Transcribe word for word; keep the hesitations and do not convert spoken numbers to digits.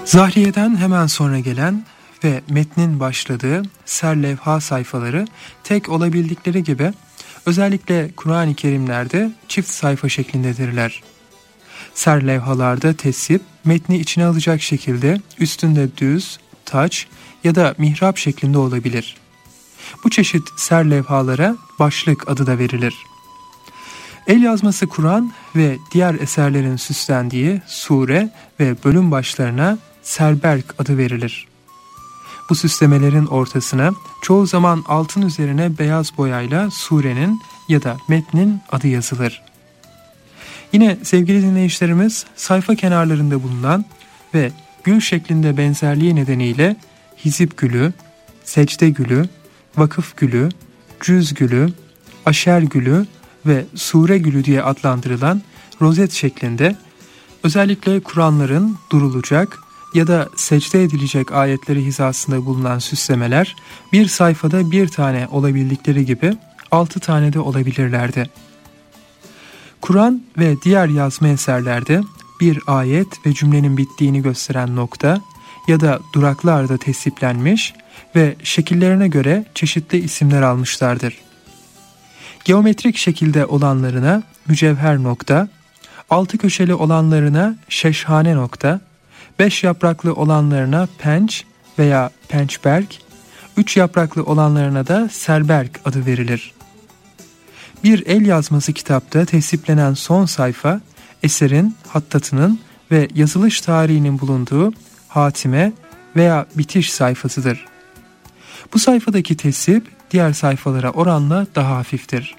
Zahriye'den hemen sonra gelen ve metnin başladığı serlevha sayfaları tek olabildikleri gibi özellikle Kur'an-ı Kerimlerde çift sayfa şeklindedirler. Serlevhalarda tesip, metni içine alacak şekilde üstünde düz, taç ya da mihrap şeklinde olabilir. Bu çeşit serlevhalara başlık adı da verilir. El yazması Kur'an ve diğer eserlerin süslendiği sure ve bölüm başlarına serberk adı verilir. Bu süslemelerin ortasına çoğu zaman altın üzerine beyaz boyayla surenin ya da metnin adı yazılır. Yine sevgili dinleyicilerimiz, sayfa kenarlarında bulunan ve gül şeklinde benzerliği nedeniyle hizip gülü, secde gülü, vakıf gülü, cüz gülü, aşer gülü ve sure gülü diye adlandırılan rozet şeklinde özellikle Kur'anların durulacak ya da secde edilecek ayetleri hizasında bulunan süslemeler bir sayfada bir tane olabildikleri gibi altı tane de olabilirlerdi. Kur'an ve diğer yazma eserlerde bir ayet ve cümlenin bittiğini gösteren nokta ya da duraklar da tesiplenmiş ve şekillerine göre çeşitli isimler almışlardır. Geometrik şekilde olanlarına mücevher nokta, altı köşeli olanlarına şeşhane nokta, beş yapraklı olanlarına penç veya pençberk, üç yapraklı olanlarına da serberk adı verilir. Bir el yazması kitapta tesiplenen son sayfa, eserin, hattatının ve yazılış tarihinin bulunduğu hatime veya bitiş sayfasıdır. Bu sayfadaki tesip diğer sayfalara oranla daha hafiftir.